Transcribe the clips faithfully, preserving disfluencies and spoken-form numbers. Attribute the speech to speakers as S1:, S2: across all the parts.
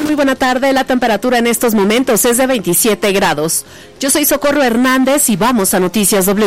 S1: tal? Muy buena tarde. La temperatura en estos momentos es de veintisiete grados. Yo soy Socorro Hernández y vamos a Noticias W.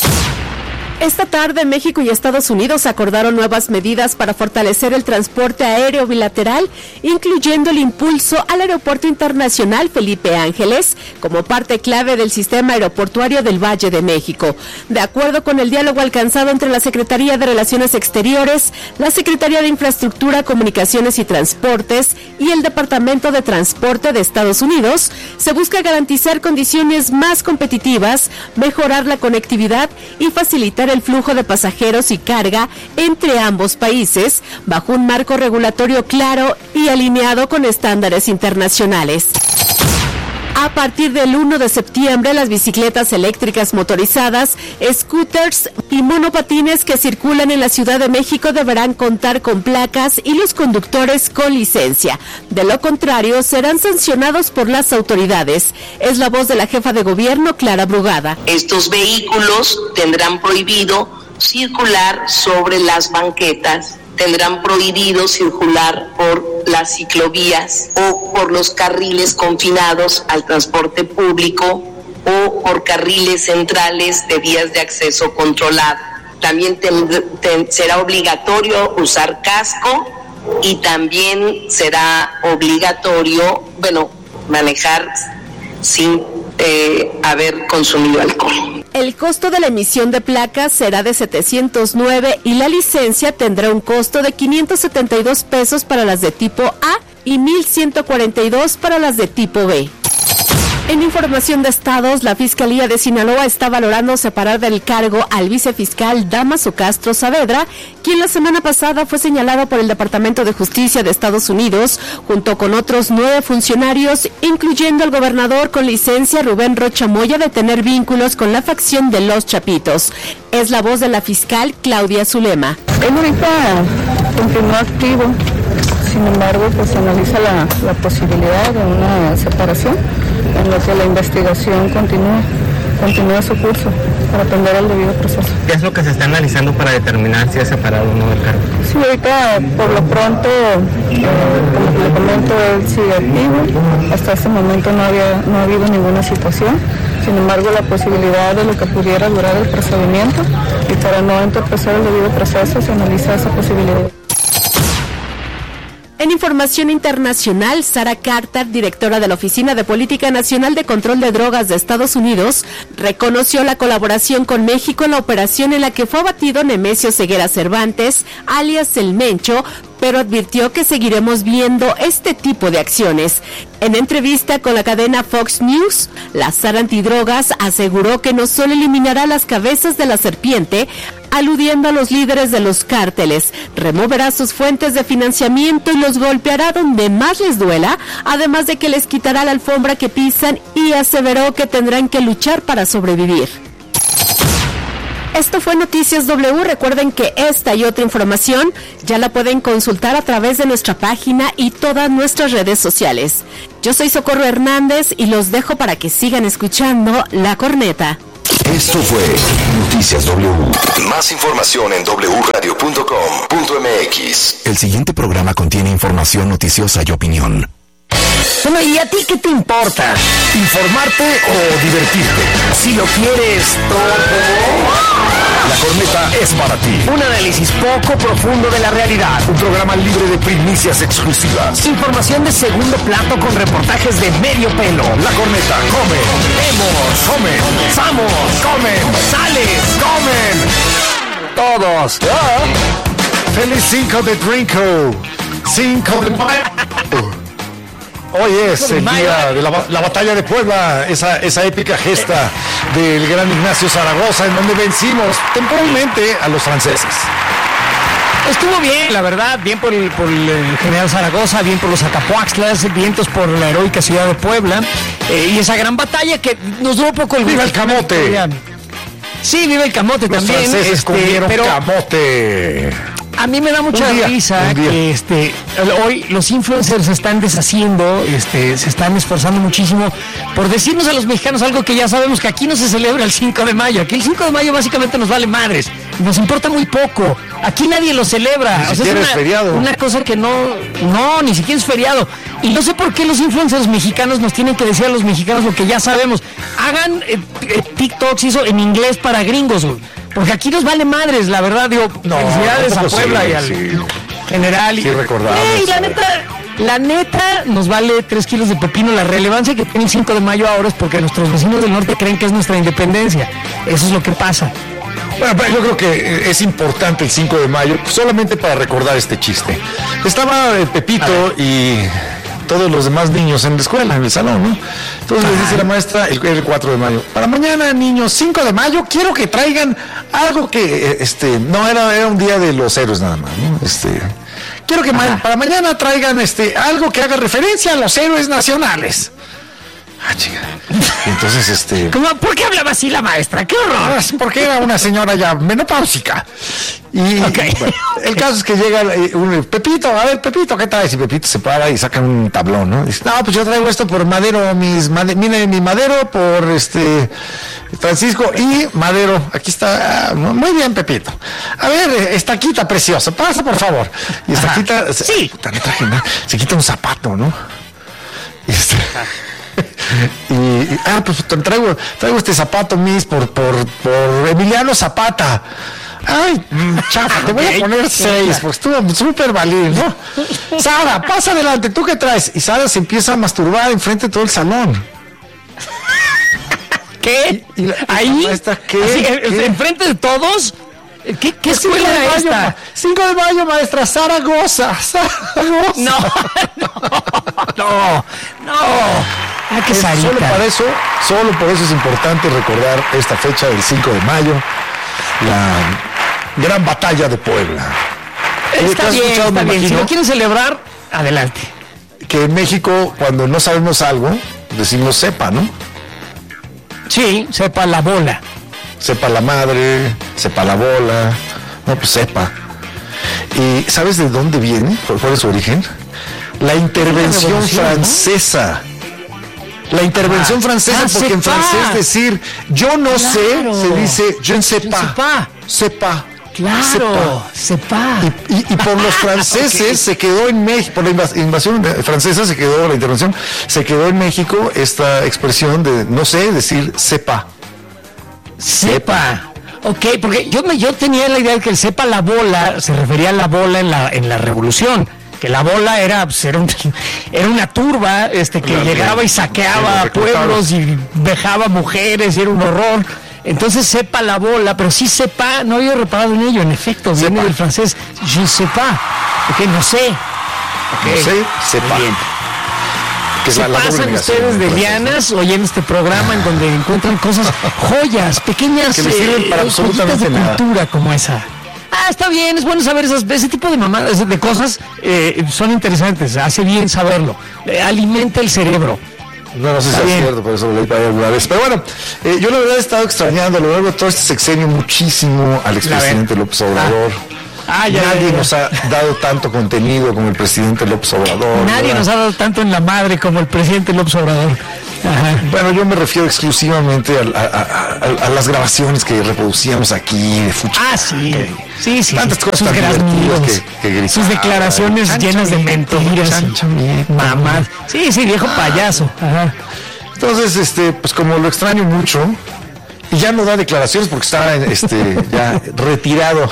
S1: Esta tarde, México y Estados Unidos acordaron nuevas medidas para fortalecer el transporte aéreo bilateral, incluyendo el impulso al Aeropuerto Internacional Felipe Ángeles como parte clave del sistema aeroportuario del Valle de México. De acuerdo con el diálogo alcanzado entre la Secretaría de Relaciones Exteriores, la Secretaría de Infraestructura, Comunicaciones y Transportes y el Departamento de Transporte de Estados Unidos, se busca garantizar condiciones más competitivas, mejorar la conectividad y facilitar el flujo de pasajeros y carga entre ambos países bajo un marco regulatorio claro y alineado con estándares internacionales. A partir del primero de septiembre, las bicicletas eléctricas motorizadas, scooters y monopatines que circulan en la Ciudad de México deberán contar con placas y los conductores con licencia. De lo contrario, serán sancionados por las autoridades. Es la voz de la jefa de gobierno, Clara Brugada.
S2: Estos vehículos tendrán prohibido circular sobre las banquetas, tendrán prohibido circular por las ciclovías o por los carriles confinados al transporte público o por carriles centrales de vías de acceso controlado. También ten, ten, será obligatorio usar casco y también será obligatorio, bueno, manejar sin eh, haber consumido alcohol.
S1: El costo de la emisión de placas será de setecientos nueve y la licencia tendrá un costo de quinientos setenta y dos pesos para las de tipo A y mil ciento cuarenta y dos para las de tipo B. En información de estados, la Fiscalía de Sinaloa está valorando separar del cargo al vicefiscal Dámaso Castro Saavedra, quien la semana pasada fue señalado por el Departamento de Justicia de Estados Unidos, junto con otros nueve funcionarios, incluyendo al gobernador con licencia Rubén Rocha Moya, de tener vínculos con la facción de Los Chapitos. Es la voz de la fiscal Claudia Zulema.
S3: Él ahorita continúa activo, sin embargo, pues se analiza la, la posibilidad de una separación, en lo que la investigación continúa, continúa su curso para atender al debido proceso.
S4: ¿Qué es lo que se está analizando para determinar si es separado o no del cargo?
S3: Sí, ahorita por lo pronto, eh, como le comento, él sigue activo. Hasta este momento no había, no ha habido ninguna situación. Sin embargo, la posibilidad de lo que pudiera durar el procedimiento, y para no entorpecer el debido proceso, se analiza esa posibilidad.
S1: En información internacional, Sarah Carter, directora de la Oficina de Política Nacional de Control de Drogas de Estados Unidos, reconoció la colaboración con México en la operación en la que fue abatido Nemesio Ceguera Cervantes, alias El Mencho, pero advirtió que seguiremos viendo este tipo de acciones. En entrevista con la cadena Fox News, la Sara Antidrogas aseguró que no solo eliminará las cabezas de la serpiente, aludiendo a los líderes de los cárteles, removerá sus fuentes de financiamiento y los golpeará donde más les duela, además de que les quitará la alfombra que pisan, y aseveró que tendrán que luchar para sobrevivir. Esto fue Noticias W. Recuerden que esta y otra información ya la pueden consultar a través de nuestra página y todas nuestras redes sociales. Yo soy Socorro Hernández y los dejo para que sigan escuchando La Corneta.
S5: Esto fue Noticias W. Más información en doble u radio punto com punto m x. El siguiente programa contiene información noticiosa y opinión.
S6: Bueno, ¿y a ti qué te importa? ¿Informarte o divertirte? Si lo quieres todo,
S5: La Corneta es para ti.
S6: un análisis poco profundo de la realidad.
S5: Un programa libre de primicias exclusivas.
S6: Información de segundo plato con reportajes de medio pelo.
S5: La Corneta come,
S6: Vemos,
S5: come,
S6: vamos,
S5: comen,
S6: sales,
S5: comen. Todos. Ah. Feliz cinco de Drinko. Cinco de Mayo. Hoy es el día de la, la batalla de Puebla, esa, esa épica gesta del gran Ignacio Zaragoza, en donde vencimos temporalmente a los franceses.
S6: Estuvo bien, la verdad, bien por el, por el general Zaragoza, bien por los Acapuaxtlas, vientos por la heroica ciudad de Puebla, eh, y esa gran batalla que nos duró poco el...
S5: ¡Viva el camote!
S6: Sí, viva el camote
S5: los
S6: también.
S5: Los franceses
S6: este,
S5: comieron
S6: pero...
S5: camote.
S6: A mí me da mucha
S5: día,
S6: risa que este, hoy los influencers se están deshaciendo, este, se están esforzando muchísimo por decirnos a los mexicanos algo que ya sabemos, que aquí no se celebra el cinco de mayo. Aquí el cinco de mayo básicamente nos vale madres, nos importa muy poco. Aquí nadie lo celebra.
S5: Ni
S6: o sea,
S5: siquiera
S6: es una,
S5: es feriado.
S6: Una cosa que no, no, ni siquiera es feriado. Y no sé por qué los influencers mexicanos nos tienen que decir a los mexicanos lo que ya sabemos. Hagan eh, eh, TikToks y eso en inglés para gringos, güey. Porque aquí nos vale madres, la verdad, digo,
S5: No,
S6: felicidades a Puebla
S5: sí,
S6: y al
S5: sí.
S6: general. Y,
S5: Sí, recordamos.
S6: Ey, la neta, la neta nos vale tres kilos de pepino. La relevancia que tiene el cinco de mayo ahora es porque nuestros vecinos del norte creen que es nuestra independencia. Eso es lo que pasa.
S5: Bueno, pero yo creo que es importante el cinco de mayo, solamente para recordar este chiste. Estaba eh, Pepito y todos los demás niños en la escuela, en el salón, ¿no? Entonces les dice la maestra, el, el cuatro de mayo, para mañana, niños, cinco de mayo, quiero que traigan algo que, este, no, era, era un día de los héroes nada más, ¿no? Este, quiero que ma- para mañana traigan, este, algo que haga referencia a los héroes nacionales. Ah, chica. Y entonces, este...
S6: ¿Cómo? ¿Por qué hablaba así la maestra? ¡Qué horror!
S5: Porque era una señora ya menopáusica. Y
S6: Okay.
S5: bueno, el caso es que llega eh, un Pepito, a ver, Pepito, ¿qué traes? Y Pepito se para y saca un tablón, ¿no? Dice, no, pues yo traigo esto por Madero, mis made- mire, mi Madero por este Francisco y Madero. Aquí está. Ah, muy bien, Pepito. A ver, eh, Estaquita preciosa, pasa por favor. Y Estaquita, se-
S6: Sí.
S5: puta, no traje nada. Se quita un zapato, ¿no? Y este, Y, y, ah, pues te traigo, traigo este zapato, Miss, por, por, por Emiliano Zapata. Ay, chafa, te voy a poner seis, porque estuvo súper valiente, ¿no? Sara, pasa adelante, ¿tú qué traes? Y Sara se empieza a masturbar enfrente de todo el salón.
S6: ¿Qué?
S5: Y- y la- y la
S6: ¿Ahí?
S5: maestra, ¿qué?
S6: Así,
S5: ¿Qué?
S6: ¿enfrente de todos? ¿Qué, qué
S5: cinco
S6: escuela
S5: de
S6: era
S5: mayo,
S6: esta?
S5: ma- cinco de mayo, maestra, Sara goza, Sara goza.
S6: No, no, no, no. Ah, qué
S5: Eh, Solo
S6: Sarita.
S5: para eso, solo por eso es importante recordar esta fecha del cinco de mayo, la gran batalla de Puebla. Eh, ¿tú
S6: Está
S5: has
S6: bien,
S5: escuchado,
S6: está
S5: me
S6: bien. Si
S5: imagino,
S6: lo quieren celebrar, adelante.
S5: que en México, cuando no sabemos algo, decimos sepa, ¿no?
S6: Sí, sepa la bola.
S5: Sepa la madre, sepa la bola, no, pues sepa. ¿Y sabes de dónde viene? ¿Cuál cuál es su origen? La intervención
S6: revolución, ¿no?
S5: francesa. La intervención
S6: Ah,
S5: francesa,
S6: ah,
S5: porque en
S6: sepa.
S5: francés decir yo no
S6: Claro.
S5: sé, se dice je ne sais
S6: Je ne
S5: pas.
S6: sais pas.
S5: Sepa.
S6: Claro, sepa.
S5: Y, y- y por los franceses se quedó en México, por la invas- invasión de- francesa se quedó, la intervención, se quedó en México esta expresión de no sé, decir sepa.
S6: Sepa. Ok, porque yo me yo tenía la idea de que el sepa la bola se refería a la bola en la en la revolución, que la bola era pues, era, un- era una turba este que
S5: La-
S6: llegaba y
S5: la-
S6: saqueaba
S5: la reclutaba.
S6: pueblos y vejaba mujeres y era un horror. Entonces sepa la bola, pero sí sepa, no había reparado en ello, en efecto, viene
S5: Sepa.
S6: del francés je sais pas, ok, no sé.
S5: No sé, sepa.
S6: Muy bien.
S5: Que es
S6: Se
S5: la- la doble
S6: pasan
S5: negación
S6: ustedes
S5: en
S6: de
S5: francés,
S6: lianas oyendo este programa en donde encuentran cosas, joyas, pequeñas
S5: Que les sirven para
S6: eh,
S5: absolutamente
S6: joyitas de
S5: nada.
S6: cultura como esa. Ah, está bien, es bueno saber esas, ese tipo de mamadas, de cosas, eh, son interesantes, hace bien saberlo, eh, alimenta el cerebro.
S5: No, no sé si
S6: Está
S5: es
S6: bien.
S5: cierto, por eso lo leí para ahí alguna vez. Pero bueno, eh, yo la verdad he estado extrañando a lo largo de todo este sexenio muchísimo al expresidente López Obrador.
S6: Ah, ya,
S5: Nadie
S6: ya, ya.
S5: nos ha dado tanto contenido como el presidente López Obrador.
S6: Nadie
S5: ¿verdad?
S6: nos ha dado tanto en la madre como el presidente López Obrador. Ajá.
S5: Bueno, yo me refiero exclusivamente a, a- a- a- a las grabaciones que reproducíamos aquí de Fuchi.
S6: Ah, sí, sí, sí.
S5: Tantas cosas
S6: sus
S5: tan divertidas
S6: graznidos,
S5: que- que gritaba.
S6: sus declaraciones
S5: Chancha
S6: llenas de
S5: miento,
S6: mentiras,
S5: chancha miento.
S6: mamás. Sí, sí, viejo payaso. Ajá.
S5: Entonces, este, pues como lo extraño mucho, y ya no da declaraciones porque está este, ya retirado.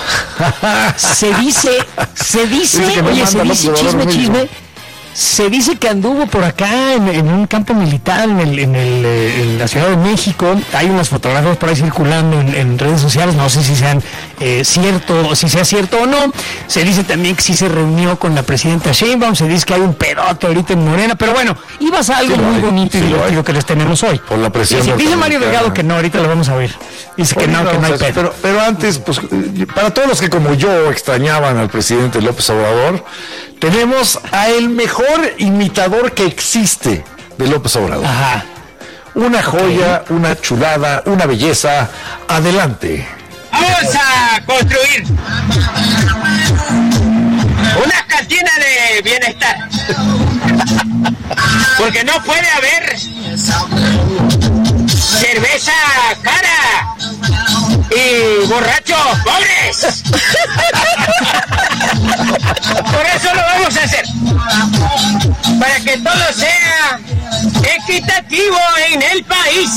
S6: Se dice, se dice,
S5: Dice que no
S6: oye, se
S5: manda
S6: dice
S5: López
S6: chisme,
S5: Obrador
S6: chisme.
S5: México.
S6: Se dice que anduvo por acá en, en un campo militar en, el, en, el, eh, en la Ciudad de México. Hay unas fotografías por ahí circulando en, en redes sociales. No sé si sean eh, cierto, si sea cierto o no. Se dice también que sí se reunió con la presidenta Sheinbaum. Se dice que hay un pedote ahorita en Morena. Pero bueno, ibas a algo
S5: Sí lo
S6: muy
S5: hay,
S6: bonito y
S5: sí lo
S6: divertido
S5: hay.
S6: que les tenemos hoy.
S5: Por la presión
S6: Dice, dice Mario
S5: norteamericana.
S6: Delgado que no, ahorita lo vamos a ver. Dice que no,
S5: Ahorita
S6: que no hay
S5: vamos a-
S6: pedo.
S5: pero, pero antes, pues, eh, para todos los que como yo extrañaban al presidente López Obrador, tenemos a el mejor imitador que existe de López Obrador.
S6: Ajá.
S5: Una joya, una chulada, una belleza. Adelante.
S7: Vamos a construir una cantina de bienestar. Porque no puede haber cerveza cara y borrachos pobres. Por eso lo vamos a hacer. Para que todo sea equitativo en el país.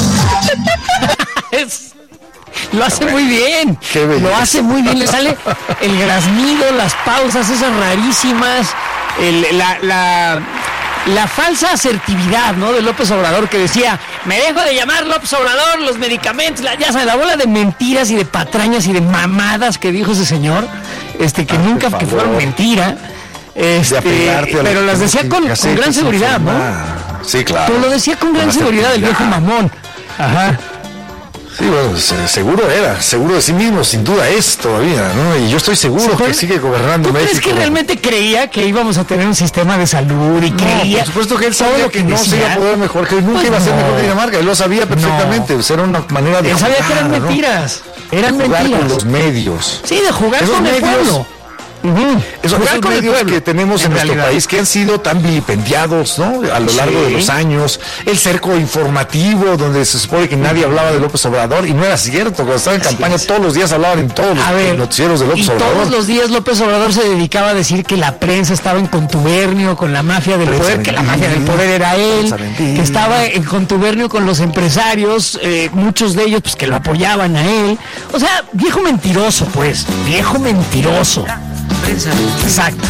S6: Es- Lo hace muy bien,
S5: Qué belleza.
S6: lo hace muy bien, le sale el graznido, las pausas esas rarísimas, el- la, la, la falsa asertividad, ¿no? De López Obrador, que decía, me dejo de llamar López Obrador, los medicamentos, la, ya sabes, la bola de mentiras y de patrañas y de mamadas que dijo ese señor, este que
S5: Hazme
S6: nunca, que
S5: favor.
S6: fueron mentira,
S5: De
S6: este,
S5: apegarte a la
S6: pero las decía con,
S5: que
S6: con
S5: hace
S6: gran
S5: que se
S6: seguridad, ¿no?
S5: informa. Sí, claro.
S6: Pero lo decía con gran
S5: la
S6: seguridad el viejo
S5: asertividad.
S6: mamón. Ajá.
S5: Sí, bueno, se- seguro era, seguro de sí mismo, sin duda es todavía, ¿no? Y yo estoy seguro
S6: ¿Pero
S5: que sigue gobernando
S6: ¿Tú
S5: México.
S6: crees que realmente creía que íbamos a tener un sistema de salud y
S5: No,
S6: creía?
S5: por supuesto que él
S6: todo
S5: sabía
S6: lo
S5: que no se
S6: decía?
S5: iba a poder mejor, que nunca
S6: Pues
S5: iba a ser
S6: no.
S5: mejor que Dinamarca, él lo sabía perfectamente, pues era una manera de
S6: Él sabía que eran
S5: jugar, ¿no?
S6: mentiras. Eran
S5: De jugar
S6: mentiras.
S5: con los medios.
S6: Sí, de jugar
S5: Esos
S6: con el
S5: medios-
S6: pueblo. Ujú.
S5: Esos,
S6: Jugar
S5: esos
S6: con el
S5: medios
S6: pueblo,
S5: que tenemos en, nuestro
S6: realidad.
S5: país que han sido tan vilipendiados, ¿no? A lo largo
S6: Sí.
S5: de los años, el cerco informativo donde se supone que nadie hablaba de López Obrador y no era cierto, cuando estaba en
S6: Así
S5: campaña
S6: es.
S5: todos los días hablaban en todos los
S6: A ver,
S5: noticieros de López
S6: y
S5: Obrador.
S6: todos los días López Obrador se dedicaba a decir que la prensa estaba en contubernio con la mafia del
S5: Prensa
S6: poder, que la
S5: vendida,
S6: mafia del poder era él,
S5: prensa vendida.
S6: que estaba en contubernio con los empresarios, eh, muchos de ellos pues que lo apoyaban a él. O sea, viejo mentiroso, pues, viejo mentiroso. Exacto.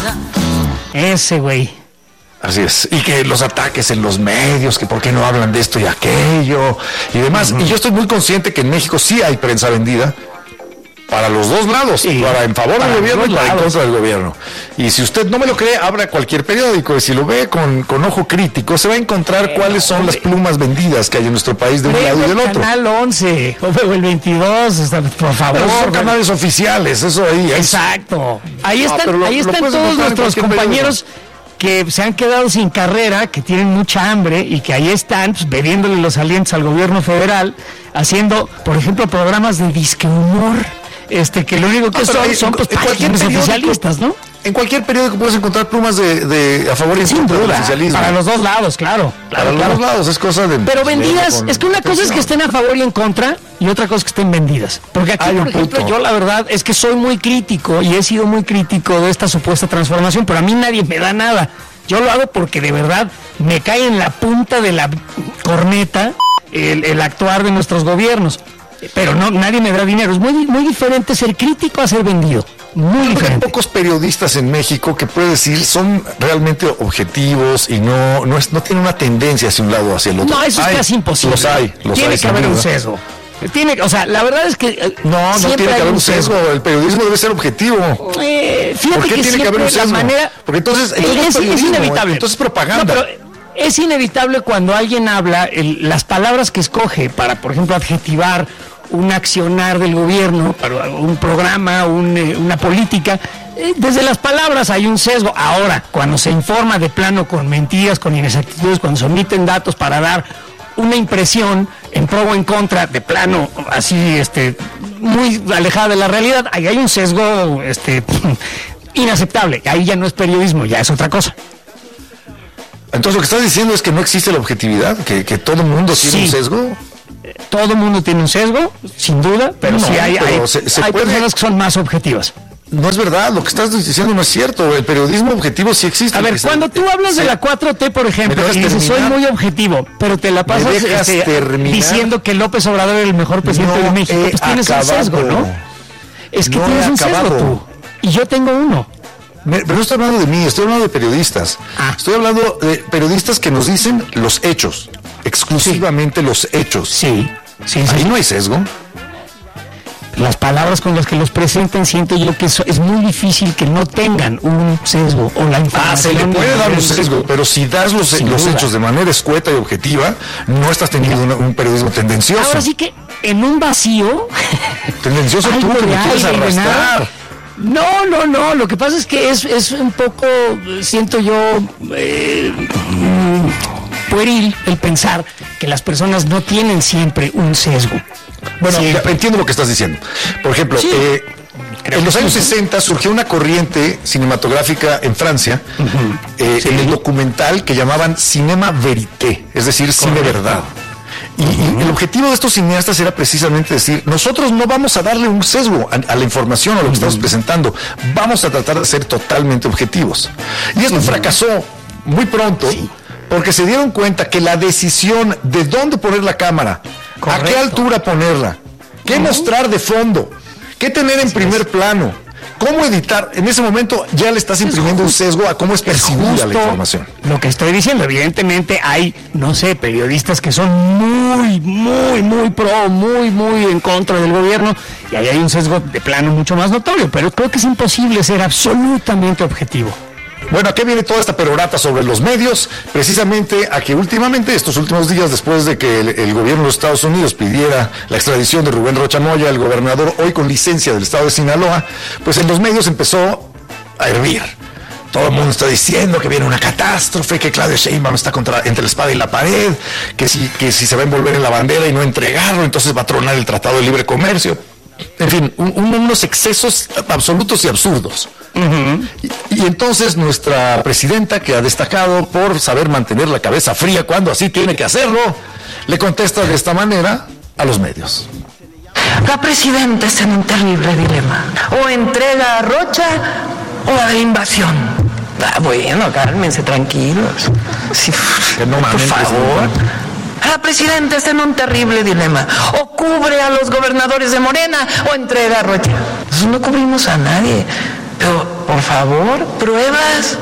S6: Ese güey.
S5: Así es, y que los ataques en los medios, que por qué no hablan de esto y aquello, y demás. Y yo estoy muy consciente que en México sí hay prensa vendida, para los dos lados,
S6: Sí,
S5: para en favor
S6: para
S5: del gobierno
S6: los
S5: y para en
S6: lados.
S5: contra del gobierno. Y si usted no me lo cree, abra cualquier periódico, y si lo ve con, con ojo crítico, se va a encontrar cuáles son las plumas vendidas que hay en nuestro país de un lado y del
S6: el
S5: otro.
S6: Canal once o el veintidós, o sea, por favor.
S5: Pero son
S6: güey.
S5: canales oficiales, eso ahí es.
S6: Exacto. Ahí
S5: Ah,
S6: están,
S5: pero lo-
S6: ahí
S5: lo
S6: están
S5: puedes
S6: todos
S5: encontrar en
S6: nuestros
S5: cualquier
S6: compañeros que se han quedado sin carrera, que tienen mucha hambre y que ahí están pues, bebiéndole los alientos al gobierno federal, haciendo, por ejemplo, programas de disque humor, este, que lo único que
S5: Ah, pero
S6: son
S5: en-
S6: son pues,
S5: en cualquier
S6: páginas
S5: periódico-
S6: oficialistas, ¿no?
S5: En cualquier periódico puedes encontrar plumas de, de a favor y en
S6: Sin
S5: contra del
S6: duda,
S5: oficialismo.
S6: para los dos lados, claro.
S5: Para
S6: claro,
S5: los
S6: claro.
S5: dos lados, es cosa de...
S6: Pero vendidas,
S5: con
S6: es que una cosa es que
S5: atención.
S6: estén a favor y en contra, y otra cosa es que estén vendidas. Porque aquí,
S5: Hay un
S6: por ejemplo,
S5: punto.
S6: yo la verdad es que soy muy crítico y he sido muy crítico de esta supuesta transformación, pero a mí nadie me da nada. Yo lo hago porque de verdad me cae en la punta de la corneta el, el actuar de nuestros gobiernos. Pero no, nadie me da dinero. Es muy, muy diferente ser crítico a ser vendido. Muy
S5: Creo que hay
S6: diferente.
S5: pocos periodistas en México que puede decir son realmente objetivos y no no, es, no tienen una tendencia hacia un lado o hacia el otro.
S6: No, eso es
S5: Hay,
S6: casi imposible.
S5: Los hay, los
S6: Tiene
S5: hay,
S6: que
S5: sin
S6: haber un
S5: duda.
S6: sesgo. Tiene, o sea, la verdad es que eh,
S5: No, no
S6: siempre
S5: tiene que
S6: hay
S5: haber un sesgo. El periodismo debe ser objetivo.
S6: Eh, fíjate
S5: ¿Por qué
S6: que
S5: tiene que haber un
S6: siempre la
S5: sesgo?
S6: manera
S5: Porque entonces- entonces
S6: es,
S5: no es
S6: es
S5: periodismo,
S6: inevitable.
S5: entonces es propaganda.
S6: No, pero es inevitable cuando alguien habla el- las palabras que escoge para, por ejemplo, adjetivar un accionar del gobierno, para un programa, un, eh, una política. eh, Desde las palabras hay un sesgo. Ahora, cuando se informa de plano con mentiras, con inexactitudes, cuando se omiten datos para dar una impresión en pro o en contra, de plano, así, este, muy alejada de la realidad, ahí hay un sesgo, este, inaceptable. Ahí ya no es periodismo, ya es otra cosa.
S5: Entonces lo que estás diciendo es que no existe la objetividad, que, que todo el mundo tiene
S6: Sí.
S5: un sesgo.
S6: Todo el mundo tiene un sesgo, sin duda, pero
S5: No,
S6: sí hay,
S5: pero
S6: hay,
S5: se- se
S6: hay
S5: puede-
S6: personas que son más objetivas.
S5: No es verdad, lo que estás diciendo no es cierto. El periodismo objetivo sí existe.
S6: A ver,
S5: Que se-
S6: cuando tú hablas de
S5: se-
S6: la cuatro T, por ejemplo,
S5: ¿Me dejas
S6: y dices, soy
S5: terminar?
S6: muy objetivo, pero te la pasas
S5: dejas
S6: este,
S5: terminar?
S6: diciendo que López Obrador es el mejor presidente
S5: No
S6: de México,
S5: he
S6: pues tienes
S5: acabado.
S6: un sesgo, ¿no? Es que
S5: No
S6: tienes
S5: he
S6: un sesgo
S5: acabado.
S6: tú, y yo tengo uno.
S5: Me- Pero no estoy hablando de mí, estoy hablando de periodistas.
S6: Ah.
S5: Estoy hablando de periodistas que nos dicen los hechos, exclusivamente los hechos.
S6: Sí, sí, sí.
S5: Ahí no hay sesgo.
S6: Las palabras con las que los presentan, siento yo que eso- es muy difícil que no tengan un sesgo o la información.
S5: Ah, se le puede
S6: de-
S5: dar un
S6: de-
S5: sesgo, pero si das los,
S6: Sin
S5: los
S6: duda.
S5: hechos de manera escueta y objetiva, no estás teniendo una- un periodismo tendencioso.
S6: Ahora sí que en un vacío.
S5: Tendencioso tú
S6: algo
S5: que me
S6: de
S5: quieres
S6: aire y de nada.
S5: arrastrar.
S6: No, no, no. Lo que pasa es que es, es un poco, siento yo, eh, mm, pueril el pensar que las personas no tienen siempre un sesgo.
S5: Bueno,
S6: Siempre.
S5: ya entiendo lo que estás diciendo. Por ejemplo,
S6: Sí.
S5: eh, en los
S6: que
S5: años
S6: sí.
S5: sesenta surgió una corriente cinematográfica en Francia, eh,
S6: Sí.
S5: en el documental que llamaban cinema verité, es decir, cine verdad. Y, y el objetivo de estos cineastas era precisamente decir, nosotros no vamos a darle un sesgo a, a la información, a lo que estamos presentando, vamos a tratar de ser totalmente objetivos. Y esto fracasó muy pronto, sí, porque se dieron cuenta que la decisión de dónde poner la cámara, correcto, a qué altura ponerla, qué uh-huh. mostrar de fondo, qué tener en Así primer es. plano, cómo editar, en ese momento ya le estás imprimiendo un sesgo a cómo es percibida la información.
S6: Lo que estoy diciendo, evidentemente hay, no sé, periodistas que son muy, muy, muy pro, muy, muy en contra del gobierno, y ahí hay un sesgo de plano mucho más notorio, pero creo que es imposible ser absolutamente objetivo.
S5: Bueno, ¿a qué viene toda esta perorata sobre los medios? Precisamente a que últimamente, estos últimos días, después de que el, el gobierno de los Estados Unidos pidiera la extradición de Rubén Rocha Moya, el gobernador hoy con licencia del estado de Sinaloa, pues en los medios empezó a hervir. Todo el mundo está diciendo que viene una catástrofe, que Claudia Sheinbaum está contra, entre la espada y la pared, que si, que si se va a envolver en la bandera y no entregarlo, entonces va a tronar el Tratado de Libre Comercio. En fin, un, unos excesos absolutos y absurdos. Uh-huh. Y, y entonces nuestra presidenta, que ha destacado por saber mantener la cabeza fría cuando así tiene que hacerlo, le contesta de esta manera a los medios.
S8: La presidenta está en un terrible dilema. O entrega a Rocha o a la invasión. Ah, bueno, cálmense, tranquilos. Sí,
S5: que no mames,
S8: por favor. La presidenta está en un terrible dilema. O cubre a los gobernadores de Morena o entrega a Rocha. Nosotros no cubrimos a nadie. Pero, por favor, pruebas.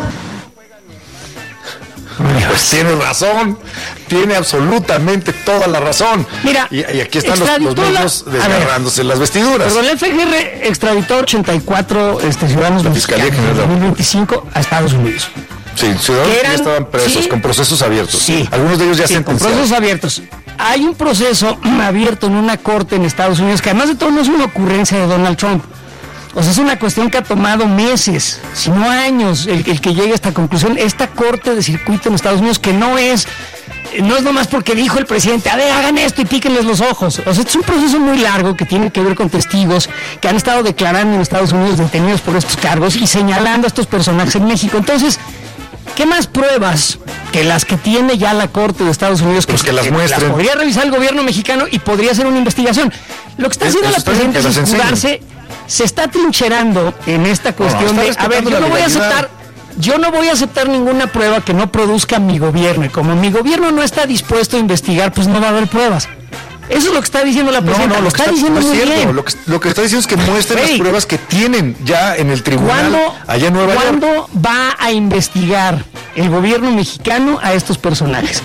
S5: Pues tiene razón, tiene absolutamente toda la razón.
S6: Mira,
S5: y, y aquí están los, los medios desgarrándose las vestiduras.
S6: Pero el F G R extraditó ochenta y cuatro este, ciudadanos
S5: la Fiscalía General
S6: en dos mil veinticinco a Estados Unidos.
S5: Sí, ciudadanos que, eran, que estaban presos, sí, con procesos abiertos.
S6: Sí.
S5: Algunos de ellos ya
S6: sí,
S5: sentenciados.
S6: Con procesos abiertos. Hay un proceso abierto en una corte en Estados Unidos que además de todo no es una ocurrencia de Donald Trump. O sea, es una cuestión que ha tomado meses, si no años, el, el que llegue a esta conclusión. Esta corte de circuito en Estados Unidos, que no es, no es nomás porque dijo el presidente, a ver, hagan esto y píquenles los ojos. O sea, es un proceso muy largo que tiene que ver con testigos que han estado declarando en Estados Unidos detenidos por estos cargos y señalando a estos personajes en México. Entonces, ¿qué más pruebas que las que tiene ya la Corte de Estados Unidos?
S5: Pues que, que las
S6: que
S5: muestren.
S6: Las podría revisar el gobierno mexicano y podría hacer una investigación. Lo que está haciendo la presidenta es escudarse. Se está trincherando en esta cuestión no, de, a ver, yo no voy a aceptar, yo no voy a aceptar ninguna prueba que no produzca mi gobierno, y como mi gobierno no está dispuesto a investigar, pues no va a haber pruebas. Eso es lo que está diciendo la presidenta, no, no, lo, lo está, está diciendo muy cierto. bien.
S5: Lo que, lo que está diciendo es que muestren hey, las pruebas que tienen ya en el tribunal ¿cuándo, allá en Nueva
S6: ¿cuándo
S5: York.
S6: ¿Cuándo va a investigar el gobierno mexicano a estos personajes?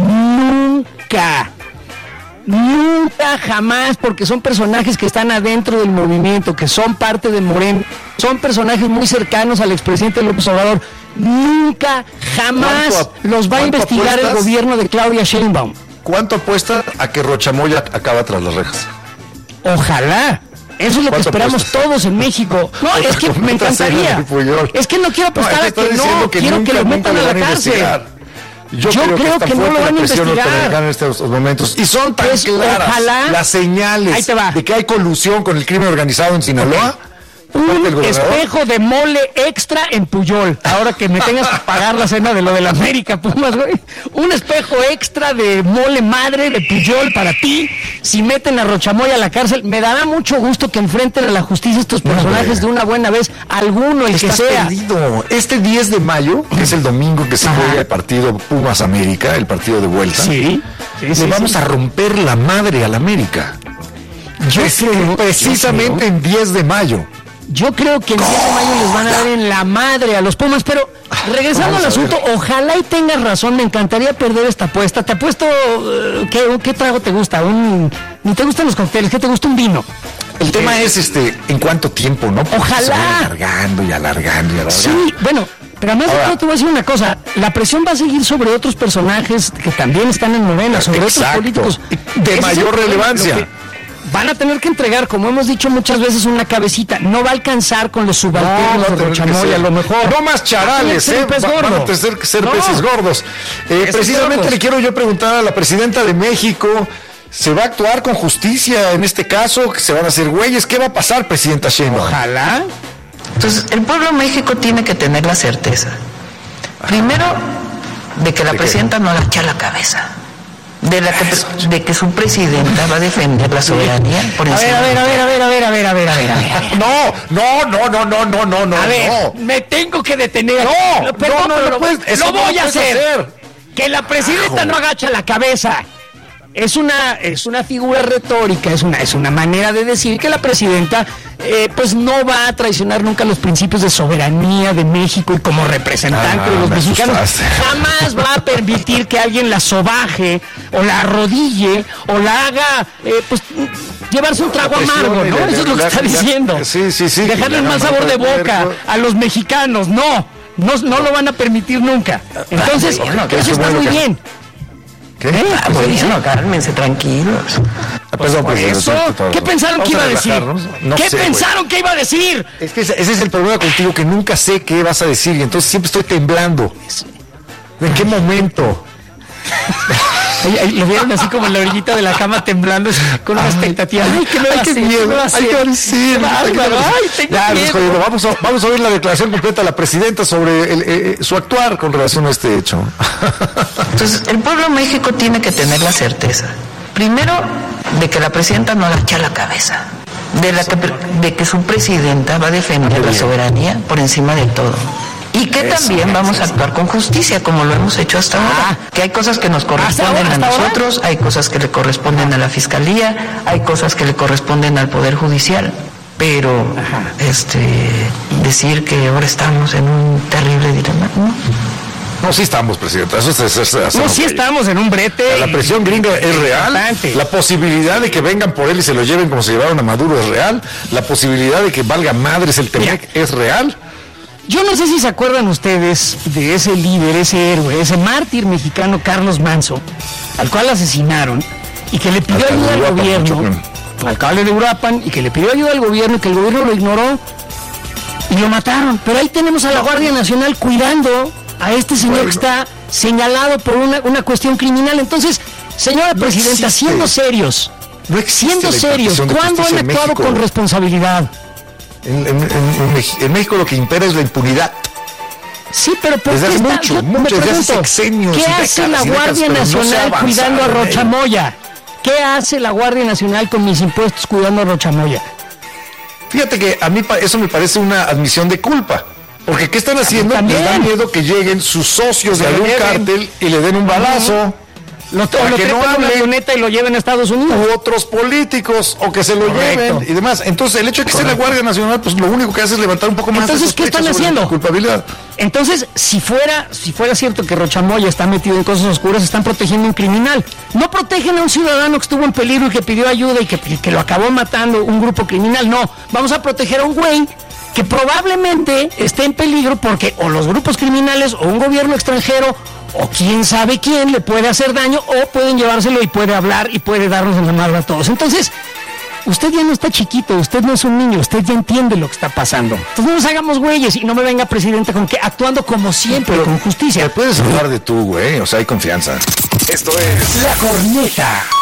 S6: Nunca. Nunca, jamás, porque son personajes que están adentro del movimiento, que son parte de Morena, son personajes muy cercanos al expresidente López Obrador. Nunca, jamás los va a investigar apuestas? el gobierno de Claudia Sheinbaum.
S5: ¿Cuánto apuesta a que Rocha Moya acaba tras las rejas?
S6: Ojalá. Eso es lo que esperamos apuestas? todos en México. No, es que me encantaría. Es que no quiero apostar no, a que no, que quiero que lo metan a la cárcel.
S5: Yo,
S6: Yo
S5: creo,
S6: creo
S5: que,
S6: que no lo van a investigar
S5: en estos momentos. Y son tan
S6: pues,
S5: claras
S6: ojalá,
S5: las señales de que hay colusión con el crimen organizado en Sinaloa.
S6: Un espejo de mole extra en Puyol. Ahora que me tengas que pagar la cena de lo de la América, Pumas, güey. Un espejo extra de mole madre de Puyol para ti. Si meten a Rocha Moya a la cárcel, me dará mucho gusto que enfrenten a la justicia estos personajes no, de una buena vez. Alguno, el Estás que sea.
S5: Perdido. Este diez de mayo, que es el domingo que se juega el partido Pumas América, el partido de vuelta.
S6: Sí. sí
S5: le
S6: sí,
S5: vamos
S6: sí.
S5: a romper la madre a la América.
S6: Yo
S5: es
S6: creo,
S5: precisamente
S6: yo creo.
S5: en diez de mayo.
S6: Yo creo que el diez de mayo les van a dar en la madre a los Pumas, pero regresando al asunto, ojalá y tengas razón, me encantaría perder esta apuesta. Te apuesto, uh, ¿qué, ¿qué trago te gusta? Un, ni te gustan los cócteles, ¿qué te gusta? Un vino.
S5: El eh, tema es este, ¿en cuánto tiempo, no? Porque
S6: ojalá.
S5: Se va alargando y alargando y alargando.
S6: Sí, bueno, pero además de todo te voy a decir una cosa, la presión va a seguir sobre otros personajes que también están en Morena, sobre
S5: Exacto.
S6: otros políticos.
S5: De Ese mayor es relevancia.
S6: Van a tener que entregar, como hemos dicho muchas veces, una cabecita. No va a alcanzar con los subalternos no, de Rocha Moya, a lo mejor.
S5: No más charales, ¿eh? Pez va, van a tener que ser no. peces gordos. Eh, precisamente gordos. Le quiero yo preguntar a la presidenta de México, ¿se va a actuar con justicia en este caso? ¿Se van a hacer güeyes? ¿Qué va a pasar, presidenta Sheinbaum?
S6: Ojalá.
S8: Entonces, el pueblo de México tiene que tener la certeza. Primero, de que la ¿De presidenta qué? no agacha la cabeza. de la que, de que su presidenta va a defender la soberanía por
S6: a
S8: encima.
S6: ver, a ver, a ver, a ver, a ver, a ver, a ver, a ver, a ver.
S5: No, no, no, no, no, no, no, no.
S6: A ver,
S5: no.
S6: me tengo que detener.
S5: No,
S6: Perdón,
S5: no, no,
S6: pero
S5: no puedes, eso
S6: lo
S5: no
S6: voy
S5: lo
S6: a
S5: puedes
S6: hacer.
S5: hacer.
S6: Que la presidenta
S5: Carajo.
S6: no agacha la cabeza. Es una, es una figura retórica, es una, es una manera de decir que la presidenta eh, pues no va a traicionar nunca los principios de soberanía de México y como representante
S5: Ah,
S6: de los
S5: me
S6: mexicanos
S5: asustaste.
S6: jamás va a permitir que alguien la sobaje o la arrodille o la haga eh, pues llevarse un trago
S5: presión
S6: amargo,
S5: y
S6: ¿no?
S5: la-
S6: Eso es lo que
S5: la-
S6: está
S5: la-
S6: diciendo.
S5: sí, sí, sí, que
S6: Dejarle
S5: le
S6: un mal
S5: haga
S6: sabor de
S5: mal
S6: boca
S5: cuerpo.
S6: a los mexicanos, no. No, no lo van a permitir nunca. Entonces,
S8: Ah, bueno, que
S6: eso
S5: qué
S6: está
S5: bueno
S6: muy
S5: que-
S6: bien.
S5: ¿Qué?
S6: ¿Eh?
S8: Ah, bueno, cálmense, tranquilos.
S5: Ah, perdón,
S6: Por
S5: presidente,
S6: eso,
S5: por favor.
S6: ¿qué pensaron
S5: Vamos
S6: que iba a
S5: a
S6: decir?
S5: relajarnos. No
S6: ¿Qué
S5: sé, güey.
S6: pensaron que iba a decir?
S5: Es que ese ese es el problema contigo, que nunca sé qué vas a decir y entonces siempre estoy temblando. ¿En qué momento?
S6: Ay, ay, lo vieron así como en la orillita de la cama temblando con una expectativa. Ay, ¿qué me va a
S5: Ay, qué
S6: hacer?
S5: miedo.
S6: ¿Qué me va a
S5: Ay, qué
S6: hacer?
S5: decir.
S6: Qué bárbaro. Ay, tengo
S5: Ya,
S6: miedo.
S5: nos jodido. Vamos a, vamos a oír la declaración completa de la presidenta sobre el, eh, su actuar con relación a este hecho.
S8: Entonces, el pueblo de México tiene que tener la certeza, primero, de que la presidenta no agacha la cabeza, de, la que, de que su presidenta va a defender la soberanía por encima de todo. Y que
S5: Eso,
S8: también vamos a actuar con justicia, como lo hemos hecho hasta ahora. Que hay cosas que nos corresponden
S6: ¿Hasta
S8: a
S6: ahora?
S8: nosotros, hay cosas que le corresponden a la Fiscalía, hay cosas que le corresponden al Poder Judicial. Pero, este, decir que ahora estamos en un terrible dilema, ¿no?
S5: No, sí estamos, presidenta. Eso es, eso es- eso
S6: No,
S5: no
S6: sí
S5: falla.
S6: estamos en un brete.
S5: La presión gringa es real,
S6: Bastante.
S5: la posibilidad de que vengan por él y se lo lleven como se llevaron a Maduro es real, la posibilidad de que valga madres el Temec es real.
S6: Yo no sé si se acuerdan ustedes de ese líder, ese héroe, ese mártir mexicano Carlos Manso, al cual asesinaron y que le pidió
S5: Alcalde
S6: ayuda
S5: de
S6: al
S5: Uruapan,
S6: gobierno,
S5: mucho,
S6: alcalde de Uruapan, y que le pidió ayuda al gobierno y que el gobierno lo ignoró y lo mataron. Pero ahí tenemos a la Guardia Nacional cuidando a este señor
S5: Bueno.
S6: que está señalado por una, una cuestión criminal. Entonces, señora
S5: No
S6: presidenta,
S5: existe.
S6: siendo serios,
S5: No existe
S6: siendo
S5: la
S6: serios,
S5: impartición de
S6: ¿cuándo
S5: justicia
S6: han
S5: en
S6: actuado
S5: México?
S6: con responsabilidad?
S5: En, en- en- en Mex- en México lo que impera es la impunidad.
S6: Sí, pero ¿por
S5: Desde
S6: qué
S5: hace
S6: está-
S5: mucho,
S6: yo me
S5: mucho, desde hace
S6: pregunto,
S5: sexenios
S6: ¿qué
S5: y
S6: hace
S5: décadas
S6: la
S5: y décadas,
S6: Guardia
S5: pero no se ha
S6: Nacional
S5: avanzado
S6: cuidando a
S5: en ello?
S6: Rochamoya? ¿Qué hace la Guardia Nacional con mis impuestos cuidando a Rochamoya?
S5: Fíjate que a mí pa- eso me parece una admisión de culpa. Porque ¿qué están haciendo?
S6: también.
S5: Les da miedo que lleguen sus socios
S6: Se
S5: de
S6: lo
S5: algún
S6: lleven.
S5: cártel y le den un balazo.
S6: Lo,
S5: Para
S6: o lo
S5: que
S6: trepan
S5: no
S6: en una
S5: hable.
S6: avioneta y lo lleven a Estados Unidos.
S5: U otros políticos, o que se lo
S6: Correcto.
S5: lleven y demás. Entonces, el hecho de que esté la Guardia Nacional, pues lo único que hace es levantar un poco más
S6: Entonces,
S5: de
S6: ¿qué
S5: sospecha
S6: están
S5: sobre
S6: haciendo?
S5: la culpabilidad.
S6: Entonces, si fuera, si fuera cierto que Rochamoya está metido en cosas oscuras, están protegiendo a un criminal. No protegen a un ciudadano que estuvo en peligro y que pidió ayuda y que, que lo acabó matando un grupo criminal. No, vamos a proteger a un güey que probablemente esté en peligro porque o los grupos criminales o un gobierno extranjero o quién sabe quién le puede hacer daño o pueden llevárselo y puede hablar y puede darnos en la madre a todos. Entonces, usted ya no está chiquito, usted no es un niño, usted ya entiende lo que está pasando. Entonces no nos hagamos güeyes y no me venga presidente con que actuando como siempre,
S5: Pero-
S6: con justicia.
S5: Puedes hablar de tú, güey, o sea, hay confianza. Esto es
S6: La corneta.